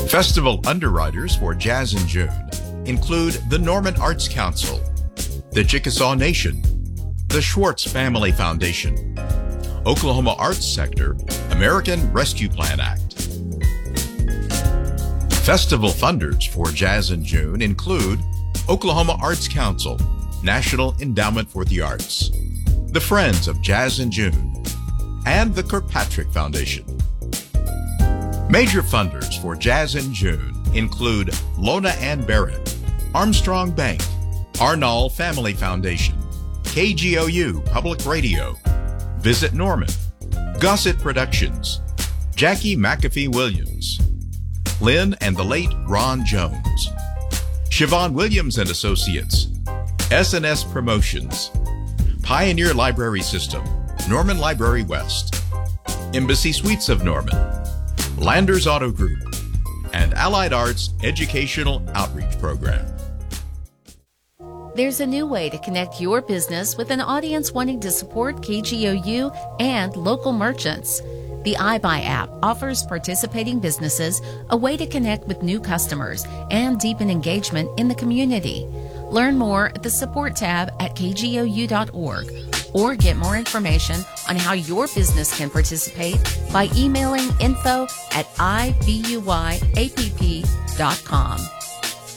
Festival underwriters for Jazz in June include the Norman Arts Council, the Chickasaw Nation, the Schwartz Family Foundation, Oklahoma Arts Sector, American Rescue Plan Act. Festival funders for Jazz in June include Oklahoma Arts Council, National Endowment for the Arts, the Friends of Jazz in June, and the Kirkpatrick Foundation. Major funders for Jazz in June include Lona Ann Barrett, Armstrong Bank, Arnall Family Foundation, KGOU Public Radio, Visit Norman, Gossett Productions, Jackie McAfee Williams, Lynn and the late Ron Jones, Siobhan Williams and Associates, S&S Promotions, Pioneer Library System, Norman Library West, Embassy Suites of Norman, Landers Auto Group, and Allied Arts Educational Outreach Program. There's a new way to connect your business with an audience wanting to support KGOU and local merchants. The iBuy app offers participating businesses a way to connect with new customers and deepen engagement in the community. Learn more at the support tab at kgou.org or get more information on how your business can participate by emailing info@ibuyApp.com.